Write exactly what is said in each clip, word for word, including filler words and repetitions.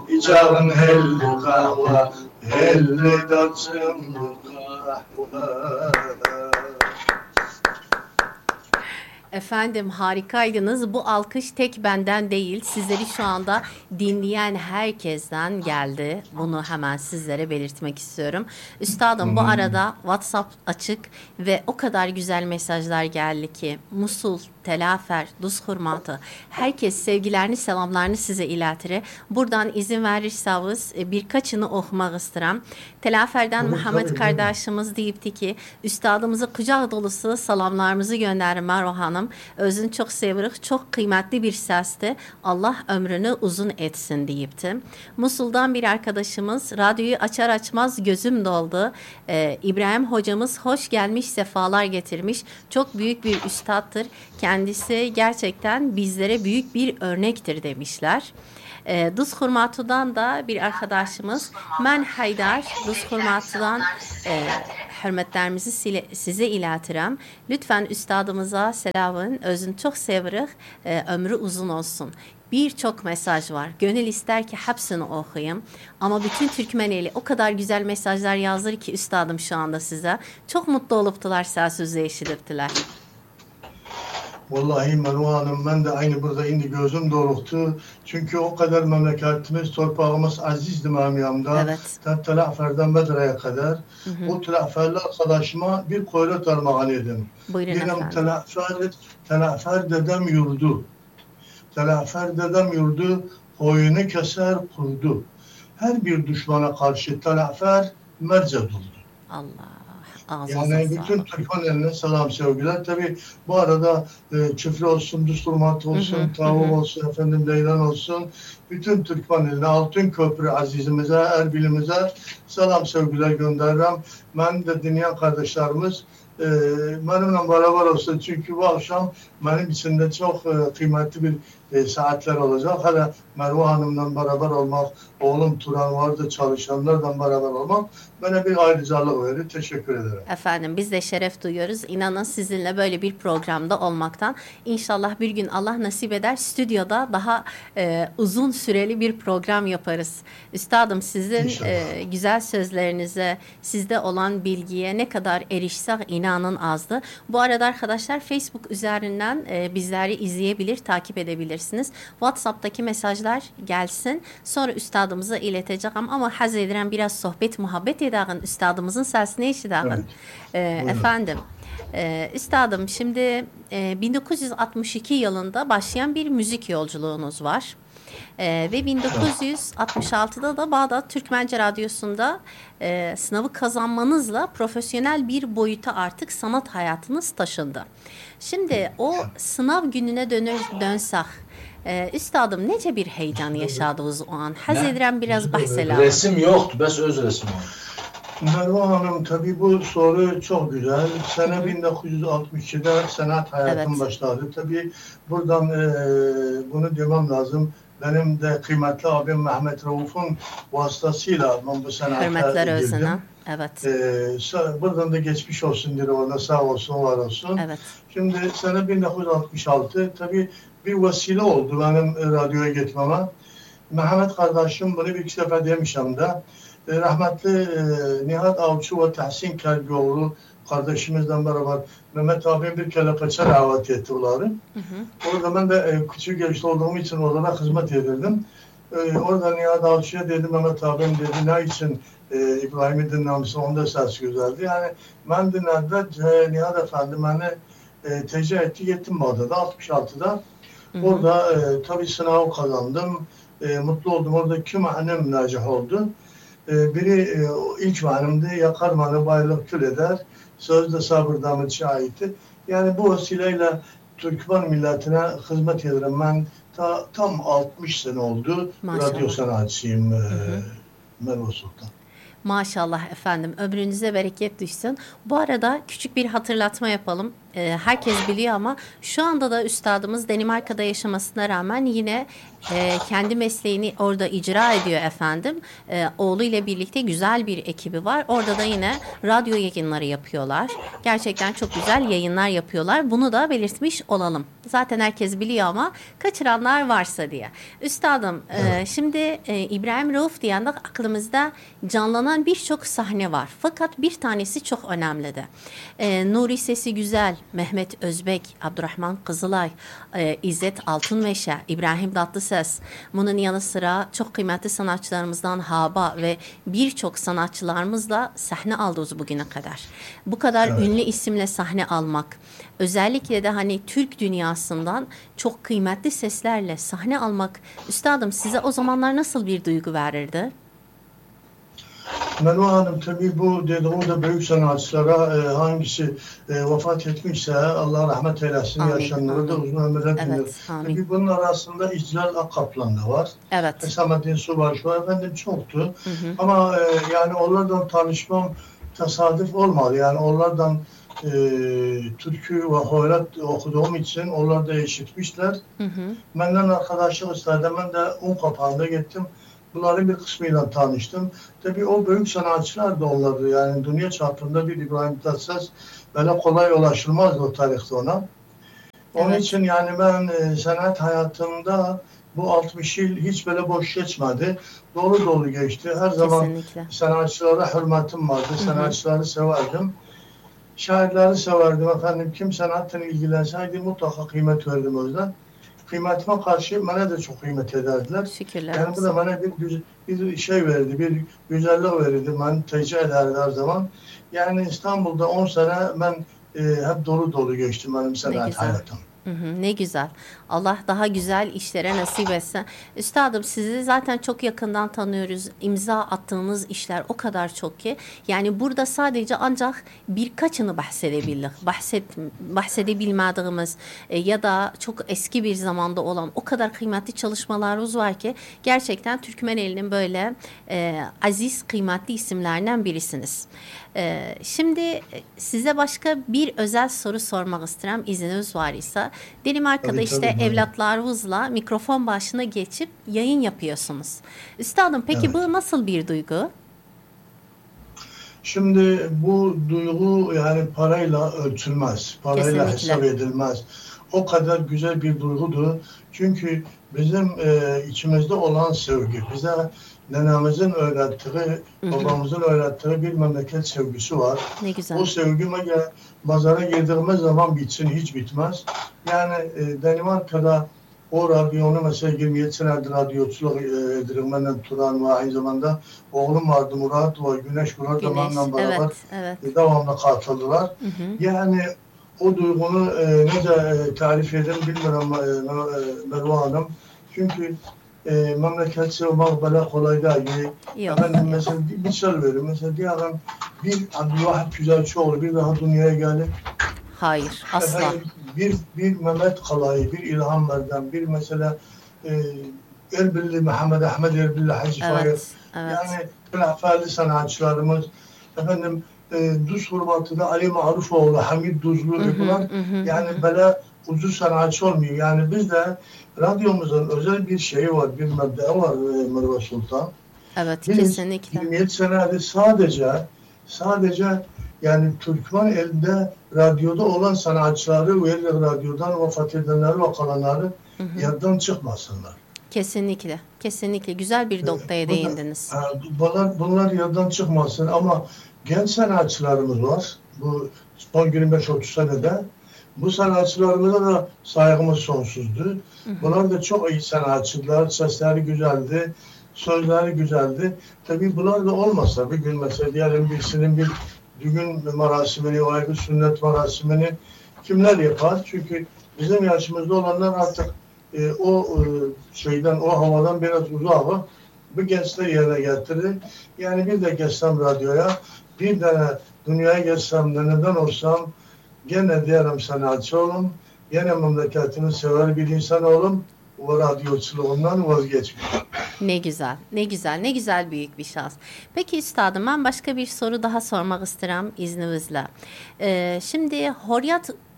İcabın helli kahve, helli daçımlı kahve. Efendim harikaydınız. Bu alkış tek benden değil, sizleri şu anda dinleyen herkesten geldi. Bunu hemen sizlere belirtmek istiyorum. Üstadım bu arada WhatsApp açık ve o kadar güzel mesajlar geldi ki Musul, Telafer, Duz Hurmatı herkes sevgilerini, selamlarını size iletir. Buradan izin verirseniz birkaçını okumak istedim. Telafer'den Olur, Muhammed tabii, kardeşimiz deyipti ki üstadımıza kucak dolusu salamlarımızı gönderin Merve Hanım. Özünü çok sevirik, çok kıymetli bir sesti. Allah ömrünü uzun etsin deyipti. Musul'dan bir arkadaşımız radyoyu açar açmaz gözüm doldu. Ee, İbrahim hocamız hoş gelmiş, sefalar getirmiş. Çok büyük bir üstattır. Kendisi gerçekten bizlere büyük bir örnektir demişler. E, Duz Hurmatı'dan da bir arkadaşımız Men Haydar Duz Hurmatı'dan e, hürmetlerimizi sile, size iletirim. Lütfen üstadımıza selamın. Özün çok sevirik. E, ömrü uzun olsun. Birçok mesaj var. Gönül ister ki hepsini okuyayım. Ama bütün Türkmeneli o kadar güzel mesajlar yazdır ki üstadım şu anda size. Çok mutlu oluptular, ses sözü eşitiptiler. Vallahi Merve Hanım, ben de aynı burada indi gözüm doruktu. Çünkü o kadar memleketimiz, torpağımız azizdi memyamda. Evet. Telafer'den Bedre'ye kadar. Hı hı. O telaferli arkadaşıma bir koyla tarmağan edin. Buyurun Dedim efendim. telafer, telafer dedem yurdu. Telafer dedem yurdu, koyunu keser kurdu. Her bir düşmana karşı telafer merced oldu. Allah. Ağzınıza Yani bütün sağlık. Türkmen eline selam sevgiler. Tabii bu arada e, Çifri olsun, Düsturmat olsun, Hı hı, Tavuk hı. olsun, efendim Leylan olsun. Bütün Türkmen eline, Altın Köprü azizimize, Erbil'imize selam sevgiler gönderirim. Ben de dinleyen kardeşlerimiz e, benimle beraber olsun. Çünkü bu akşam benim için de çok e, kıymetli bir e, saatler olacak. Hala Merve Hanım'la beraber olmak, oğlum Turan vardı, çalışanlarla beraber olmak bana bir ayrıcalık verir. Teşekkür ederim. Efendim biz de şeref duyuyoruz. İnanın sizinle böyle bir programda olmaktan. İnşallah bir gün Allah nasip eder stüdyoda daha e, uzun süreli bir program yaparız. Üstadım sizin e, güzel sözlerinize, sizde olan bilgiye ne kadar erişsek inanın azdı. Bu arada arkadaşlar Facebook üzerinden e, bizleri izleyebilir, takip edebilirsiniz. WhatsApp'taki mesajlar gelsin. Sonra üstadımıza ileteceğim ama haz edilen biraz sohbet, muhabbet edelim. Üstadımızın sesini eşidelim. Evet. E, efendim. Ee, üstadım şimdi e, bin dokuz yüz altmış iki yılında başlayan bir müzik yolculuğunuz var. Ee, ve bin dokuz yüz altmış altıda da Bağdat Türkmence Radyosu'nda e, sınavı kazanmanızla profesyonel bir boyuta artık sanat hayatınız taşındı. Şimdi o sınav gününe dönür, dönsek, e, üstadım nece bir heyecan yaşadınız o an? Haz edilen biraz bahsedelim. Resim yoktu, bes öz resim oldu. Merve Hanım, tabii bu soru çok güzel. Sene bin dokuz yüz altmış ikide sanat hayatım Evet. başladı. Tabii buradan e, bunu demem lazım. Benim de kıymetli abim Mehmet Rauf'un vasıtasıyla ben bu sanata Hürmetler girdim. özüne. Evet. E, buradan da geçmiş olsun diye ona sağ olsun, var olsun. Evet. Şimdi sene bin dokuz yüz altmış altı tabii bir vesile oldu benim e, radyoya gitmeme. Mehmet kardeşim bunu bir iki sefer demişim de. Rahmetli e, Nihat Avcı ve Tahsin Kelbioğlu kardeşimizle beraber Mehmet abim bir kelepçe davet etti onları. Hı hı. Orada ben de e, küçük yaşta olduğum için orada da hizmet edildim. E, orada Nihat Avcı'ya dedi, Mehmet abim dedi, ne için e, İbrahim'i dinlemişsin, onda ses güzeldi. Yani ben dinledim, e, Nihat Efendi beni e, tecih etti, gittim Bağdat'a altmış altıda. Hı hı. Orada e, tabii sınavı kazandım, e, mutlu oldum. Orada iki manem nacih oldu. Biri ilk manımdı, yakar manı bayılık kül eder, sözde sabırdan şahittir. Yani bu vesileyle Türkmen milletine hizmet ederim. Ben ta, tam altmış sene oldu. Maşallah. Radyo sanatçıyım Merve Sultan. Maşallah efendim, ömrünüze bereket düşsün. Bu arada küçük bir hatırlatma yapalım. e, herkes biliyor ama şu anda da üstadımız Danimarka'da yaşamasına rağmen yine e, kendi mesleğini orada icra ediyor efendim. E, oğluyla birlikte güzel bir ekibi var. Orada da yine radyo yayınları yapıyorlar. Gerçekten çok güzel yayınlar yapıyorlar. Bunu da belirtmiş olalım. Zaten herkes biliyor ama kaçıranlar varsa diye. Üstadım, e, şimdi e, İbrahim Rauf diye de aklımızda canlanan birçok sahne var. Fakat bir tanesi çok önemlidir. E, Nuri Sesi Güzel, Mehmet Özbek, Abdurrahman Kızılay, e, İzzet Altınmeşe, İbrahim Tatlıses. Bunun yanı sıra çok kıymetli sanatçılarımızdan Haba ve birçok sanatçılarımızla sahne aldınız bugüne kadar. Bu kadar Evet. ünlü isimle sahne almak, özellikle de hani Türk dünyasından çok kıymetli seslerle sahne almak, üstadım size o zamanlar nasıl bir duygu verirdi? Merve Hanım, tabii bu dediğim de büyük sanatçılara e, hangisi e, vefat etmişse Allah rahmet eylesin, Amin, yaşayanlara da amin. uzun ömürler Evet, diliyor. amin. Tabii bunun arasında İclal Akkaplan da var. Evet. Esamettin Subaşı var. Efendim çoktu. Hı hı. Ama e, yani onlardan tanışmam tesadüf olmadı. Yani onlardan e, türkü ve hoyrat okuduğum için onlar da eşitmişler. Hı hı. Benden arkadaşlık istedi. Ben de un kapağında gittim. Bunların bir kısmıyla tanıştım. Tabii o büyük sanatçılar da onlardı. Yani dünya çapında bir İbrahim Tatlıses böyle kolay ulaşılmaz o tarihte ona. Onun Evet. için yani ben e, sanat hayatımda bu altmış yıl hiç böyle boş geçmedi. Dolu dolu geçti. Her zaman Kesinlikle. sanatçılara hürmetim vardı. Hı hı. Sanatçıları severdim. Şairleri severdim efendim. Kim sanatla ilgilenseydi mutlaka kıymet verdim o yüzden. Kıymetime karşı bana da çok kıymet ederdiler. Şükürler Yani bu olsun. da bana bir, güz- bir şey verdi, bir güzellik verdi. Ben tercih ederdi her zaman. Yani İstanbul'da on sene ben e, hep dolu dolu geçti benim Ne sanat güzel. hayatım. Hı hı, ne güzel. Allah daha güzel işlere nasip etsin. Üstadım sizi zaten çok yakından tanıyoruz. İmza attığınız işler o kadar çok ki. Yani burada sadece ancak birkaçını bahsedebildik. Bahset, bahsedebilmediğimiz e, ya da çok eski bir zamanda olan o kadar kıymetli çalışmalarımız var ki gerçekten Türkmen elinin böyle e, aziz kıymetli isimlerinden birisiniz. E, şimdi size başka bir özel soru sormak isterim izniniz var ise. Danimarka'da Tabii, işte tabii, buyurun. evlatlarınızla mikrofon başına geçip yayın yapıyorsunuz. Üstadım peki Evet. bu nasıl bir duygu? Şimdi bu duygu yani parayla ölçülmez, parayla Kesinlikle. hesap edilmez. O kadar güzel bir duygudur. Çünkü bizim e, içimizde olan sevgi, bize nenemizin öğrettiği, Hı hı. babamızın öğrettiği bir memleket sevgisi var. Ne O güzel. sevgi mege- mazara girdiğimiz zaman bitsin, hiç bitmez. Yani e, Danimarka'da o radyonu mesela yirmi yedi senedir radyoculuk e, ederim. Benden Turan ve aynı zamanda oğlum vardı Murat ve Güneş Murat da Güneş. benimle beraber Evet, evet. e, devamlı katıldılar. Hı hı. Yani o duygunu e, nece e, tarif ederim bilmiyorum e, e, Merve Hanım. Çünkü e, memleket sevmek böyle kolay değil. Yok, Efendim yok. mesela bir misal veriyorum. Mesela diyelim bir Abdülvahap Güzelçioğlu bir daha dünyaya gelip Hayır, asla. efendim bir, bir Mehmet Kalay'ı, bir İlhan Merdan, bir mesela e, Erbilli Mehmet Ahmet Erbilli Hacı Fahir. Evet, evet. Yani külahferli sanatçılarımız, efendim e, Duz hurmatıda Ali Marufoğlu, Hamid Duzlu Hı hı, bunlar hı hı, hı yani hı. böyle ucuz sanatçı olmuyor. Yani bizde radyomuzun özel bir şeyi var, bir mebdei var e, Merve Sultan. Evet, Biz kesinlikle. yirmi yedi senedir sadece sadece yani Türkmen elinde radyoda olan sanatçıları ve radyodan vefat edenleri ve kalanları Hı hı. yerden çıkmasınlar. Kesinlikle, kesinlikle. Güzel bir noktaya Bu da, değindiniz. ha, bunlar, bunlar yerden çıkmasın ama genç sanatçılarımız var. Bu son yirmi beş otuz senede. Bu sanatçılarımıza da saygımız sonsuzdu. Hı hı. Bunlar da çok iyi sanatçılar. Sesleri güzeldi. Sözleri güzeldi. Tabii bunlar da olmasa bir gün mesela diyelim birisinin bir düğün merasimini, o bir sünnet merasimini kimler yapar? Çünkü bizim yaşımızda olanlar artık e, o e, şeyden, o havadan biraz uzak. Bu gençler yerine getirir. Yani bir de geçsem radyoya, bir de dünyaya geçsem de neden olsam gene diyelim sanatçı olun, gene memleketini sever bir insan olun, o radyoculuğundan vazgeçmiyorum. Ne güzel, ne güzel, ne güzel büyük bir şans. Peki üstadım ben başka bir soru daha sormak isterim izninizle. Ee, şimdi Horyat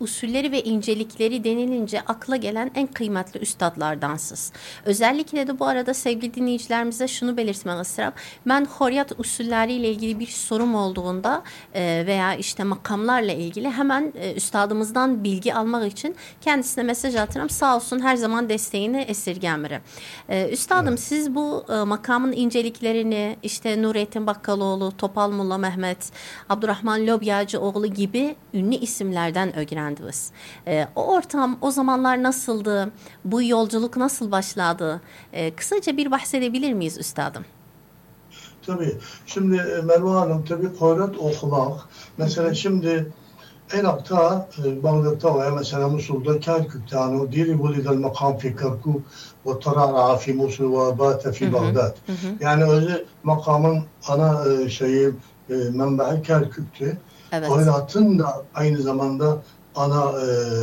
usulleri ve incelikleri denilince akla gelen en kıymetli üstadlardansınız. Özellikle de bu arada sevgili dinleyicilerimize şunu belirtmek isterim. Ben Horyat usulleriyle ilgili bir sorum olduğunda e, veya işte makamlarla ilgili hemen e, üstadımızdan bilgi almak için kendisine mesaj atarım. Sağ olsun, her zaman desteğini esirgemirim. E, üstadım, evet. Siz bu e, makamın inceliklerini işte Nurettin Bakkaloğlu, Topal Molla Mehmet, Abdurrahman Lobyacıoğlu gibi ünlü isimlerden öğrendiniz. E, o ortam o zamanlar nasıldı? Bu yolculuk nasıl başladı? E, kısaca bir bahsedebilir miyiz üstadım? Tabii. Şimdi Merve Hanım, tabii Hoyrat okumak. Mesela hı hı. Şimdi en akta Bağdat'ta veya mesela Musul'da Kerkük'te hani diri bulidel makam fi Kerkük ve tarara fi Musul ve bate fi Bağdat. Yani öyle makamın ana şeyi menbaı Kerkük'tü. Evet. Hoyrat'ın da aynı zamanda ana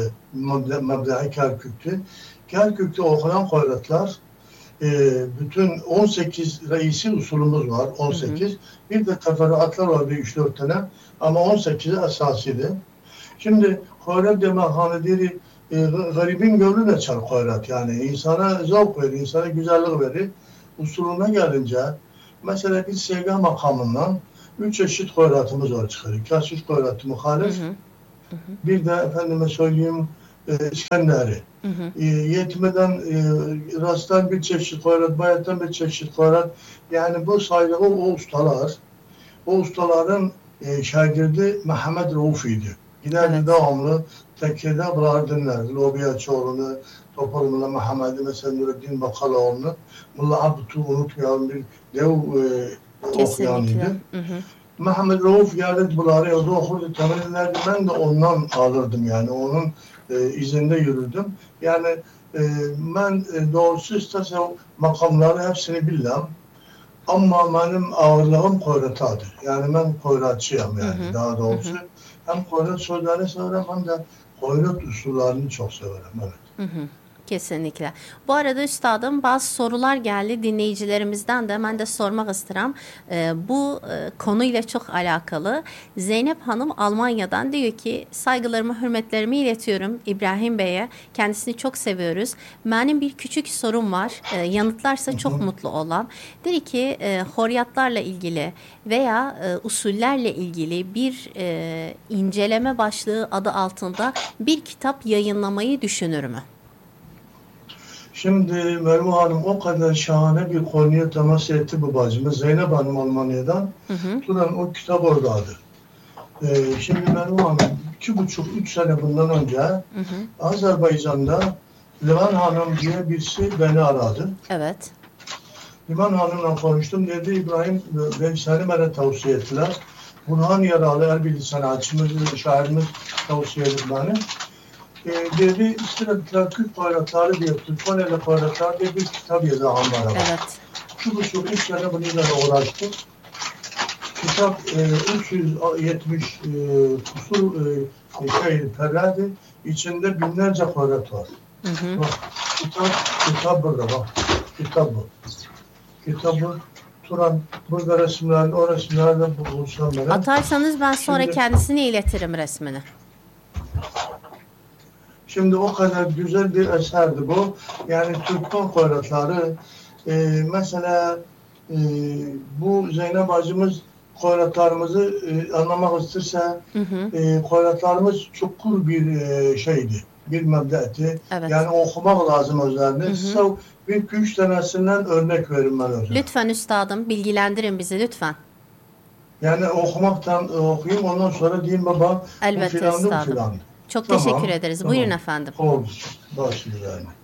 meblağı Kerkük'tü. Kerkük'te okunan Hoyratlar bütün on sekiz reisi usulümüz var. on sekiz. Hı hı. Bir de teferruatlar var, bir üç dört tane. Ama on sekizi esasıydı. Şimdi Hoyrat demek hani diri e, garibin gönlü de çar Hoyrat. Yani insana zevk verir, insana güzellik verir. Usulüne gelince mesela bir sevgi makamından üç çeşit Hoyratımız var çıkarıyor. Kaşif Hoyratı muhalif. Hı hı. Hı hı. Bir de efendime söyleyeyim e, İskender'i. Hı hı. E, yetmeden e, rasttan bir çeşit Hoyrat, bayattan bir çeşit Hoyrat. Yani bu sayıda o, o ustalar, o ustaların e, şagirdi Mehmet Rauf'iydi. Giderdi, evet. Devamlı tekkede bunlar dinlerdi. Lobyacıoğlu'nu, Topal Molla Mehmet'i, mesela Nurettin Bakkaloğlu'nu. Molla Abdü'yü unutmayalım, bir dev e, okuyanıydı. Mehmet Rauf geldi bunları yazdı, okurdu, temellerdi. Ben de ondan alırdım yani, onun e, izinde yürüdüm. Yani e, ben e, doğrusu istersen makamları hepsini bilmem. Ama benim ağırlığım Hoyrat'adır. Yani ben Hoyratçıyım yani, hı hı. Daha doğrusu. Hı hı. Hem Hoyrat sözlerini severim hem de Hoyrat usullerini çok severim. Evet. Hı hı. Kesinlikle. Bu arada üstadım, bazı sorular geldi dinleyicilerimizden de, ben de sormak isterim. Ee, bu e, konuyla çok alakalı. Zeynep Hanım Almanya'dan diyor ki, saygılarımı, hürmetlerimi iletiyorum İbrahim Bey'e. Kendisini çok seviyoruz. Benim bir küçük sorum var. E, yanıtlarsa çok mutlu olan. Dedi ki e, horyatlarla ilgili veya e, usullerle ilgili bir e, inceleme başlığı adı altında bir kitap yayınlamayı düşünür mü? Şimdi Merve Hanım o kadar şahane bir konuya temas etti bu bacımız. Zeynep Hanım Almanya'dan. Hı hı. Turan o kitap oradaydı. Ee, şimdi Merve Hanım iki buçuk, üç sene bundan önce hı hı. Azerbaycan'da Livan Hanım diye birisi beni aradı. Evet. Livan Hanım'la konuştum. Dedi İbrahim Bey seni bana tavsiye ettiler. Burhan Yaralı Erbil sanatçımız, şairimiz tavsiye etti beni. E, dedi istedikler Türk bayrakları diye, Türkmeneli bayrakları diye bir kitap yazdı Ankara'da. Evet. Şu buçuk üç sene bununla uğraştık. Kitap e, üç yüz yetmiş e, kusur e, şey, perradi, içinde binlerce bayrak var. Hı hı. Bak, kitap, kitap burada bak. Kitap bu. Kitap bu. Turan, burada resimlerini, o resimlerden bulsam ben. Atarsanız ben sonra Şimdi, kendisine iletirim resmini. Şimdi o kadar güzel bir eserdi bu. Yani Türkmen Hoyratları e, mesela e, bu Zeynep bacımız Hoyratlarımızı e, anlamak isterse e, Hoyratlarımız çukur bir e, şeydi. Bir mebdetti. Evet. Yani okumak lazım özellikle. Size bir iki üç tanesinden örnek verin ben özellikle. Lütfen üstadım bilgilendirin bizi lütfen. Yani okumaktan okuyayım, ondan sonra diyeyim baba elbette bu filandı üstadım. filandı. Çok tamam, teşekkür ederiz. Tamam. Buyurun efendim. Oldu. Başlıyor yani.